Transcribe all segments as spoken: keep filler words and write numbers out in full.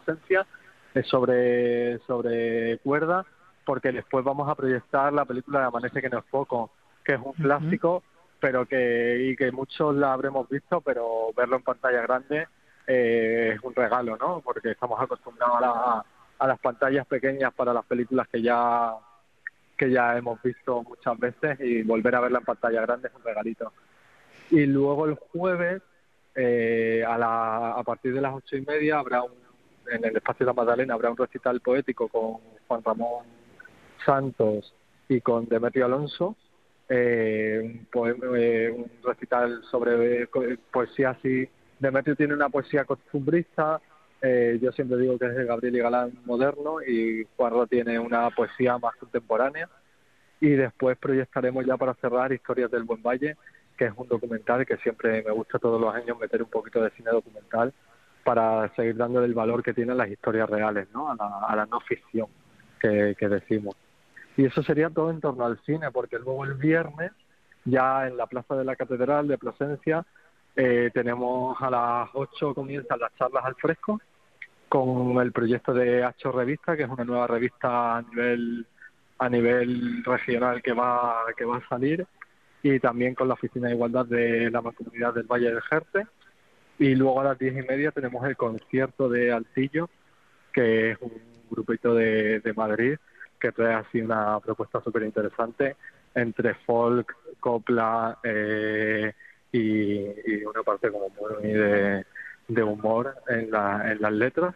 Plasencia, es sobre, sobre cuerda, porque después vamos a proyectar la película de Amanece que no es poco, que es un Uh-huh. clásico, pero que y que muchos la habremos visto, pero verlo en pantalla grande eh, es un regalo, ¿no? Porque estamos acostumbrados a, la, a las pantallas pequeñas para las películas que ya que ya hemos visto muchas veces, y volver a verla en pantalla grande es un regalito. Y luego el jueves, eh, a, la, a partir de las ocho y media, habrá un, en el Espacio de la Magdalena habrá un recital poético con Juan Ramón Santos y con Demetrio Alonso, eh, un, poema, eh, un recital sobre eh, poesía así. Demetrio tiene una poesía costumbrista, eh, yo siempre digo que es el Gabriel y Galán moderno, y Juanro tiene una poesía más contemporánea. Y después proyectaremos ya para cerrar Historias del Buen Valle, que es un documental que siempre me gusta todos los años meter un poquito de cine documental para seguir dándole el valor que tienen las historias reales, ¿no? A la, a la no ficción que, que decimos. Y eso sería todo en torno al cine, porque luego el viernes, ya en la Plaza de la Catedral de Plasencia, eh, tenemos a las ocho comienzan las charlas al fresco, con el proyecto de Hacho Revista, que es una nueva revista a nivel a nivel regional que va que va a salir, y también con la Oficina de Igualdad de la Mancomunidad del Valle del Jerte. Y luego a las diez y media tenemos el concierto de Altillo, que es un grupito de, de Madrid, que trae así una propuesta súper interesante entre folk, copla eh, y, y una parte como muy de, de humor en, la, en las letras.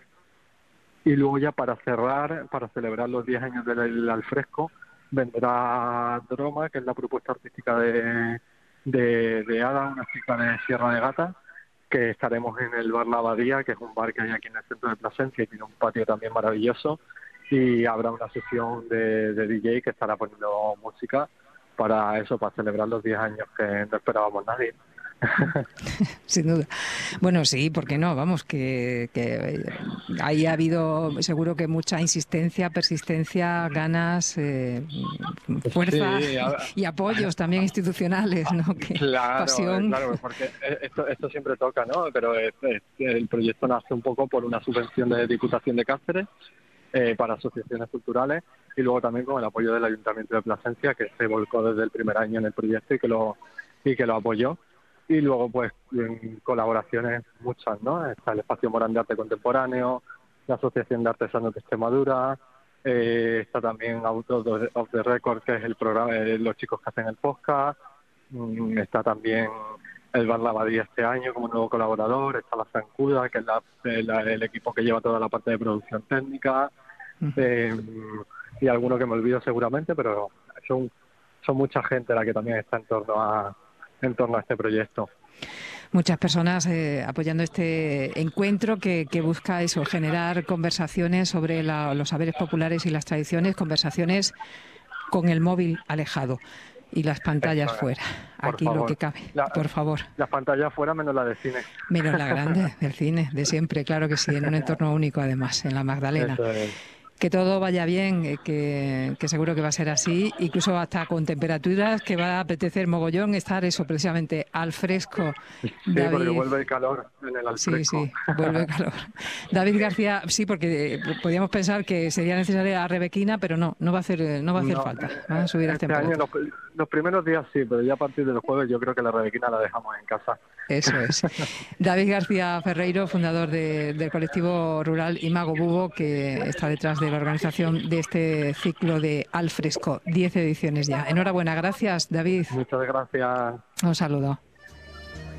Y luego ya para cerrar, para celebrar los diez años del Alfresco, vendrá Droma, que es la propuesta artística de, de, de Ada, una chica de Sierra de Gata, que estaremos en el bar La Abadía, que es un bar que hay aquí en el centro de Plasencia y tiene un patio también maravilloso, y habrá una sesión de, de D J que estará poniendo música para eso, para celebrar los diez años que no esperábamos nadie. Sin duda. Bueno, sí, ¿por qué no? Vamos, que, que ahí ha habido seguro que mucha insistencia, persistencia, ganas, eh, fuerza Sí, a, y, y apoyos también institucionales, ¿no? Que claro, pasión. claro, porque esto, esto siempre toca, ¿no? Pero es, es, el proyecto nace un poco por una subvención de Diputación de Cáceres eh, para asociaciones culturales, y luego también con el apoyo del Ayuntamiento de Plasencia, que se volcó desde el primer año en el proyecto y que lo y que lo apoyó. Y luego, pues, en colaboraciones muchas, ¿no? Está el Espacio Morán de Arte Contemporáneo, la Asociación de Artesanos de Extremadura, eh, está también Out of the Record, que es el programa de los chicos que hacen el podcast, mm, está también el Bar La Abadía este año como nuevo colaborador, está la Zancuda, que es la, la, el equipo que lleva toda la parte de producción técnica, eh, y alguno que me olvido seguramente, pero son, son mucha gente la que también está en torno a en torno a este proyecto. Muchas personas eh, apoyando este encuentro que, que busca eso, generar conversaciones sobre la, los saberes populares y las tradiciones, conversaciones con el móvil alejado y las pantallas Eso, fuera. por Aquí favor. lo que cabe, La, por favor. Las pantallas fuera menos la de cine. Menos la grande del cine, de siempre, claro que sí, en un entorno único además, en la Magdalena. Eso es. Que todo vaya bien, que, que seguro que va a ser así, incluso hasta con temperaturas que va a apetecer mogollón estar eso precisamente al fresco. Sí, David, porque vuelve el calor en el al sí, fresco. sí, vuelve el calor. David García, sí, porque podíamos pensar que sería necesaria la Rebequina, pero no, no va a hacer, no va a hacer No, falta, van a subir las este año temperaturas. los, los primeros días sí, pero ya a partir del jueves yo creo que la Rebequina la dejamos en casa. Eso es. David García Ferreiro, fundador de, del colectivo rural Imago Bubo, que está detrás de la organización de este ciclo de Al Fresco, diez ediciones ya. Enhorabuena, gracias, David. Muchas gracias. Un saludo.